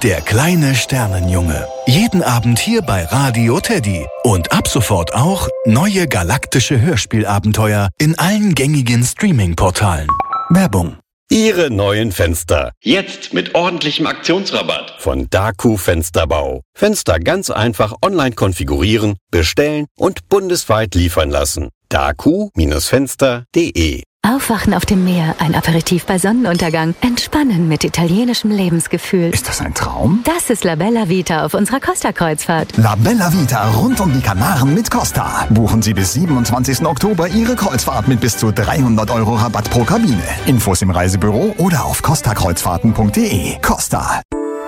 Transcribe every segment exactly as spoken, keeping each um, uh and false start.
Der kleine Sternenjunge. Jeden Abend hier bei Radio Teddy. Und ab sofort auch neue galaktische Hörspielabenteuer in allen gängigen Streaming-Portalen. Werbung. Ihre neuen Fenster. Jetzt mit ordentlichem Aktionsrabatt. Von Daku Fensterbau. Fenster ganz einfach online konfigurieren, bestellen und bundesweit liefern lassen. daku Fenster punkt de. Aufwachen auf dem Meer, ein Aperitif bei Sonnenuntergang, entspannen mit italienischem Lebensgefühl. Ist das ein Traum? Das ist La Bella Vita auf unserer Costa-Kreuzfahrt. La Bella Vita rund um die Kanaren mit Costa. Buchen Sie bis siebenundzwanzigsten Oktober Ihre Kreuzfahrt mit bis zu dreihundert Euro Rabatt pro Kabine. Infos im Reisebüro oder auf costa kreuzfahrten punkt de. Costa.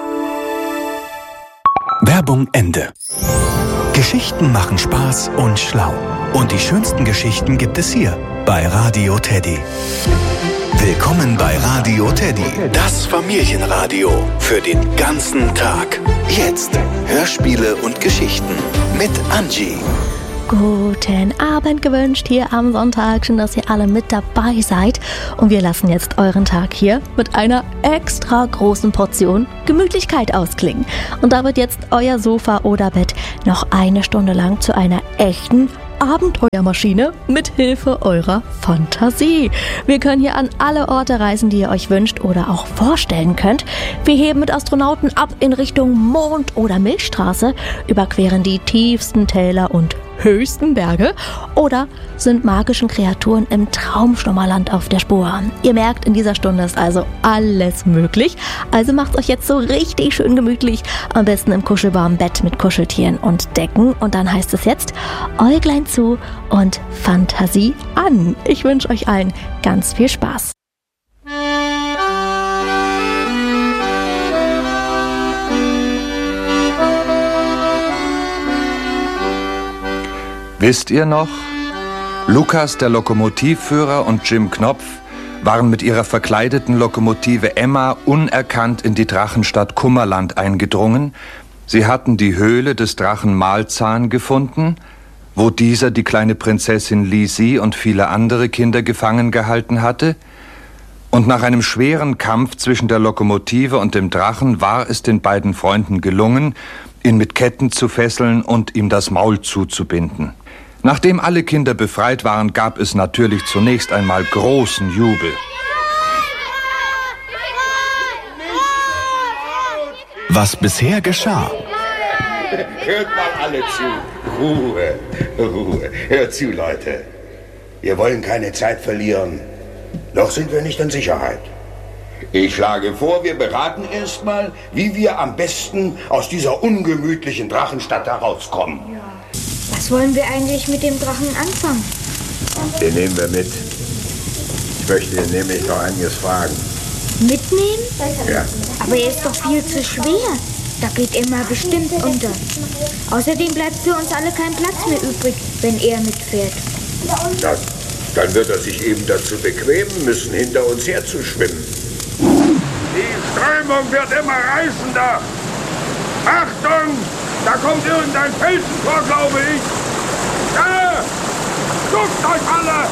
Werbung Ende. Geschichten machen Spaß und schlau. Und die schönsten Geschichten gibt es hier bei Radio Teddy. Willkommen bei Radio Teddy, das Familienradio für den ganzen Tag. Jetzt Hörspiele und Geschichten mit Angie. Guten Abend gewünscht hier am Sonntag. Schön, dass ihr alle mit dabei seid. Und wir lassen jetzt euren Tag hier mit einer extra großen Portion Gemütlichkeit ausklingen. Und da wird jetzt euer Sofa oder Bett noch eine Stunde lang zu einer echten Abenteuermaschine mit Hilfe eurer Fantasie. Wir können hier an alle Orte reisen, die ihr euch wünscht oder auch vorstellen könnt. Wir heben mit Astronauten ab in Richtung Mond oder Milchstraße, überqueren die tiefsten Täler und höchsten Berge oder sind magischen Kreaturen im Traumschnummerland auf der Spur. Ihr merkt, in dieser Stunde ist also alles möglich. Also macht euch jetzt so richtig schön gemütlich, am besten im kuschelwarmen Bett mit Kuscheltieren und Decken. Und dann heißt es jetzt Äuglein zu und Fantasie an. Ich wünsche euch allen ganz viel Spaß. Wisst ihr noch? Lukas, der Lokomotivführer, und Jim Knopf waren mit ihrer verkleideten Lokomotive Emma unerkannt in die Drachenstadt Kummerland eingedrungen. Sie hatten die Höhle des Drachen Malzahn gefunden, wo dieser die kleine Prinzessin Lisi und viele andere Kinder gefangen gehalten hatte. Und nach einem schweren Kampf zwischen der Lokomotive und dem Drachen war es den beiden Freunden gelungen, ihn mit Ketten zu fesseln und ihm das Maul zuzubinden. Nachdem alle Kinder befreit waren, gab es natürlich zunächst einmal großen Jubel. Was bisher geschah. Hört mal alle zu. Ruhe, Ruhe. Hört zu, Leute. Wir wollen keine Zeit verlieren. Noch sind wir nicht in Sicherheit. Ich schlage vor, wir beraten erstmal, wie wir am besten aus dieser ungemütlichen Drachenstadt herauskommen. Ja. Was wollen wir eigentlich mit dem Drachen anfangen? Den nehmen wir mit. Ich möchte ihn nämlich noch einiges fragen. Mitnehmen? Ja. Aber er ist doch viel zu schwer. Da geht Emma bestimmt unter. Außerdem bleibt für uns alle kein Platz mehr übrig, wenn er mitfährt. Dann, dann wird er sich eben dazu bequemen müssen, hinter uns herzuschwimmen. Die Strömung wird immer reißender. Achtung! Da kommt irgendein Felsen vor, glaube ich. Da! Duckt euch alle!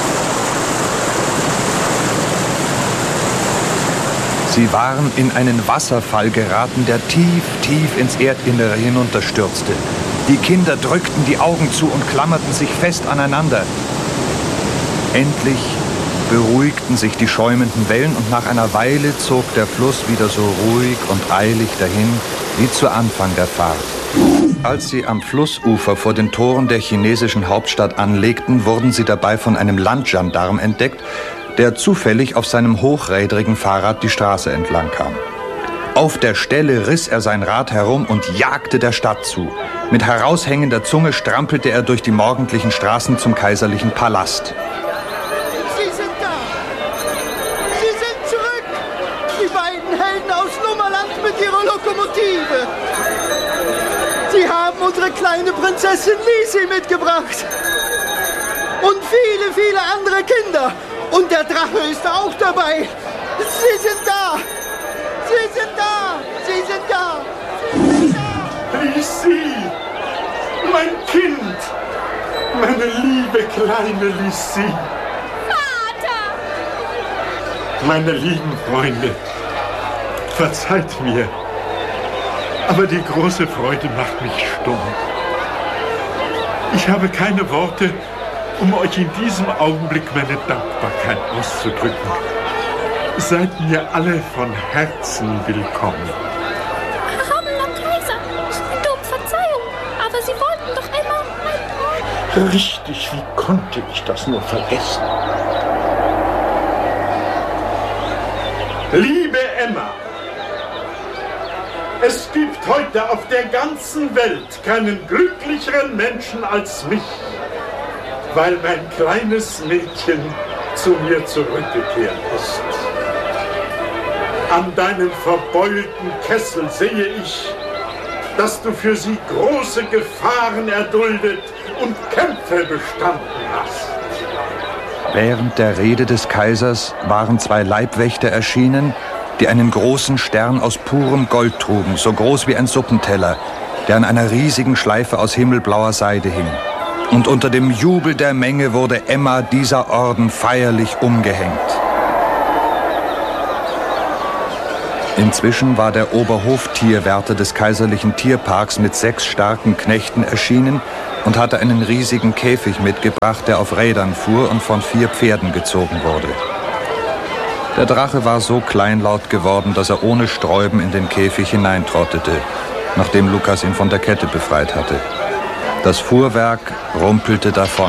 Sie waren in einen Wasserfall geraten, der tief, tief ins Erdinnere hinunterstürzte. Die Kinder drückten die Augen zu und klammerten sich fest aneinander. Endlich beruhigten sich die schäumenden Wellen und nach einer Weile zog der Fluss wieder so ruhig und eilig dahin wie zu Anfang der Fahrt. Als sie am Flussufer vor den Toren der chinesischen Hauptstadt anlegten, wurden sie dabei von einem Landgendarm entdeckt, der zufällig auf seinem hochrädrigen Fahrrad die Straße entlang kam. Auf der Stelle riss er sein Rad herum und jagte der Stadt zu. Mit heraushängender Zunge strampelte er durch die morgendlichen Straßen zum kaiserlichen Palast. Sie sind da! Sie sind zurück! Die beiden Helden aus Nummerland mit ihrer Lokomotive! Sie haben unsere kleine Prinzessin Lisi mitgebracht! Und viele, viele andere Kinder! Und der Drache ist auch dabei! Sie sind da! Sie sind da! Sie sind da! Sie sind da! Lisi! Mein Kind! Meine liebe kleine Lisi! Vater! Meine lieben Freunde, verzeiht mir. Aber die große Freude macht mich stumm. Ich habe keine Worte, um euch in diesem Augenblick meine Dankbarkeit auszudrücken. Seid mir alle von Herzen willkommen. Erhabener Kaiser, ich bitte um Verzeihung, aber Sie wollten doch immer... Richtig, wie konnte ich das nur vergessen? Liebe Emma, es gibt heute auf der ganzen Welt keinen glücklicheren Menschen als mich, weil mein kleines Mädchen zu mir zurückgekehrt ist. An deinem verbeulten Kessel sehe ich, dass du für sie große Gefahren erduldet und Kämpfe bestanden hast. Während der Rede des Kaisers waren zwei Leibwächter erschienen, die einen großen Stern aus purem Gold trugen, so groß wie ein Suppenteller, der an einer riesigen Schleife aus himmelblauer Seide hing. Und unter dem Jubel der Menge wurde Emma dieser Orden feierlich umgehängt. Inzwischen war der Oberhoftierwärter des kaiserlichen Tierparks mit sechs starken Knechten erschienen und hatte einen riesigen Käfig mitgebracht, der auf Rädern fuhr und von vier Pferden gezogen wurde. Der Drache war so kleinlaut geworden, dass er ohne Sträuben in den Käfig hineintrottete, nachdem Lukas ihn von der Kette befreit hatte. Das Fuhrwerk rumpelte davon.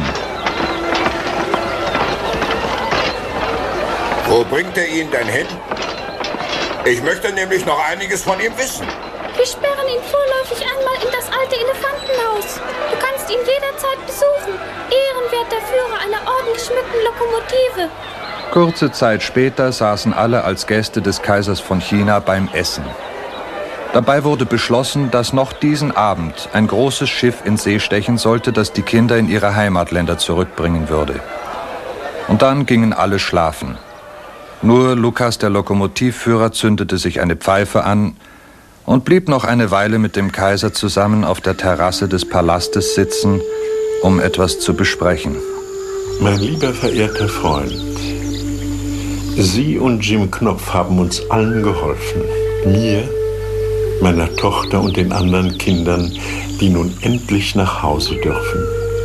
Wo bringt er ihn denn hin? Ich möchte nämlich noch einiges von ihm wissen. Wir sperren ihn vorläufig einmal in das alte Elefantenhaus. Du kannst ihn jederzeit besuchen. Ehrenwerter Führer einer ordengeschmückten Lokomotive. Kurze Zeit später saßen alle als Gäste des Kaisers von China beim Essen. Dabei wurde beschlossen, dass noch diesen Abend ein großes Schiff in See stechen sollte, das die Kinder in ihre Heimatländer zurückbringen würde. Und dann gingen alle schlafen. Nur Lukas, der Lokomotivführer, zündete sich eine Pfeife an und blieb noch eine Weile mit dem Kaiser zusammen auf der Terrasse des Palastes sitzen, um etwas zu besprechen. Mein lieber verehrter Freund, Sie und Jim Knopf haben uns allen geholfen. Mir, meiner Tochter und den anderen Kindern, die nun endlich nach Hause dürfen.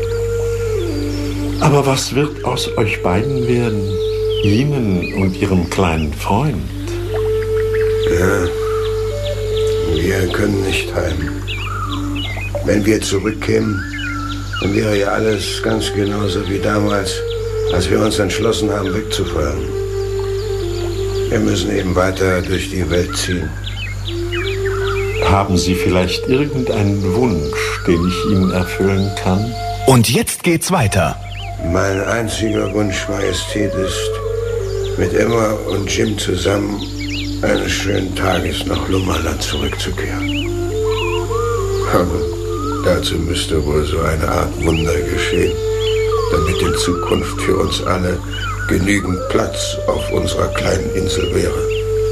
Aber was wird aus euch beiden werden? Ihnen und Ihrem kleinen Freund? Ja, wir können nicht heim. Wenn wir zurückkämen, dann wäre ja alles ganz genauso wie damals, als wir uns entschlossen haben, wegzufahren. Wir müssen eben weiter durch die Welt ziehen. Haben Sie vielleicht irgendeinen Wunsch, den ich Ihnen erfüllen kann? Und jetzt geht's weiter. Mein einziger Wunsch, Majestät, ist, mit Emma und Jim zusammen eines schönen Tages nach Lummerland zurückzukehren. Aber dazu müsste wohl so eine Art Wunder geschehen, damit in Zukunft für uns alle genügend Platz auf unserer kleinen Insel wäre.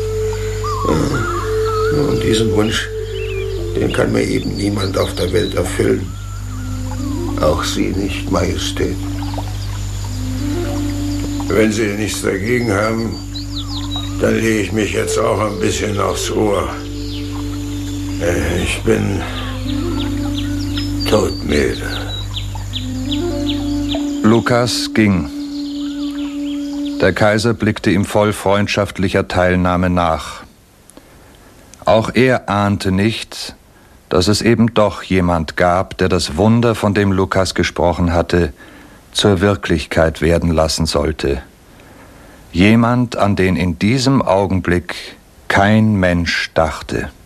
Und diesen Wunsch, den kann mir eben niemand auf der Welt erfüllen. Auch Sie nicht, Majestät. Wenn Sie nichts dagegen haben, dann lege ich mich jetzt auch ein bisschen aufs Ohr. Ich bin todmüde. Lukas ging. Der Kaiser blickte ihm voll freundschaftlicher Teilnahme nach. Auch er ahnte nicht, dass es eben doch jemand gab, der das Wunder, von dem Lukas gesprochen hatte, zur Wirklichkeit werden lassen sollte. Jemand, an den in diesem Augenblick kein Mensch dachte.